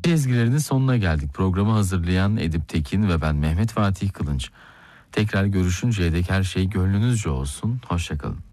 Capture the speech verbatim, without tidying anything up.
Türkiye ezgilerinin sonuna geldik. Programı hazırlayan Edip Tekin ve ben Mehmet Fatih Kılınç. Tekrar görüşünceye dek her şey gönlünüzce olsun. Hoşça kalın.